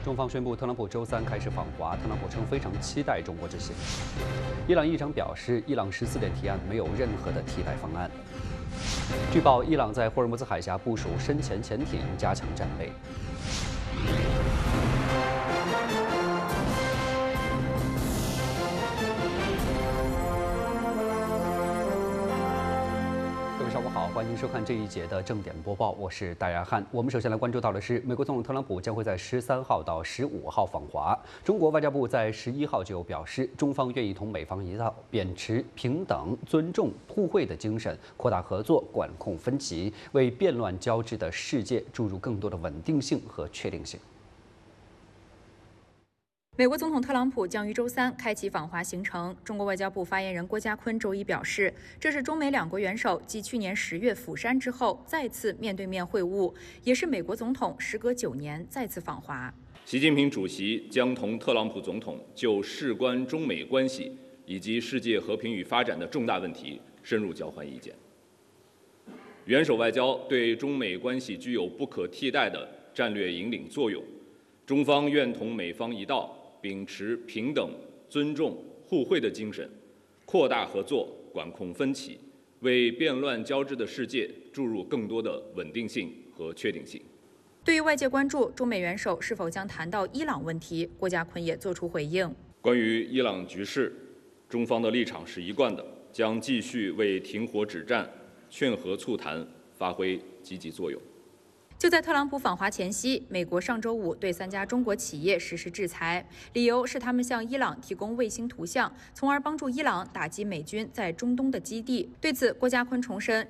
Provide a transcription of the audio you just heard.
中方宣布，特朗普周三开始访华。特朗普称非常期待中国之行。伊朗议长表示，伊朗14点提案没有任何的替代方案。据报，伊朗在霍尔木兹海峡部署深潜潜艇，加强战备。上午好，欢迎收看这一节的正点播报，我是戴亚汉。我们首先来关注到的是，美国总统特朗普将会在13号到15号访华。中国外交部在11号就表示，中方愿意同美方一道，秉持平等、尊重、互惠的精神，扩大合作，管控分歧，为变乱交织的世界注入更多的稳定性和确定性。 美国总统特朗普将于周三开启访华行程。中国外交部发言人郭家坤周一表示，这是中美两国元首继去年10月釜山之后再次面对面会晤，也是美国总统时隔9年再次访华。 习近平主席将同特朗普总统就事关中美关系以及世界和平与发展的重大问题深入交换意见。元首外交对中美关系具有不可替代的战略引领作用，中方愿同美方一道，秉持平等、尊重、互惠的精神，扩大合作，管控分歧，为变乱交织的世界注入更多的稳定性和确定性。 对于外界关注中美元首是否将谈到伊朗问题，郭家坤也作出回应。 关于伊朗局势，中方的立场是一贯的，将继续为停火止战、劝和促谈发挥积极作用。 就在特朗普访华前夕，美国上周5对3家中国企业实施制裁，理由是他们向伊朗提供卫星图像，从而帮助伊朗打击美军在中东的基地。对此，郭家坤重申，